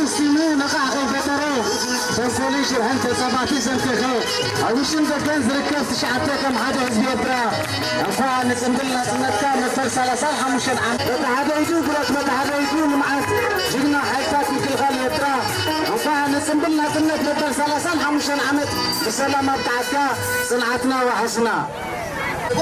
مسلمين نقع خي فترة فنسوليش الحين تصاباتي سنتخي أوش انت كان زركت شعبتك كم حاجة حزبية ترى أنفع نسندلنا سنتك مثل سلاسل حموشن عم متحدى يجوك رات متحدى يجوك معك جينا حياتك مثل غالية ترى أنفع نسندلنا سنت مثل سلاسل حموشن عمت بسلامة بتاعتك صنعتنا وحسنا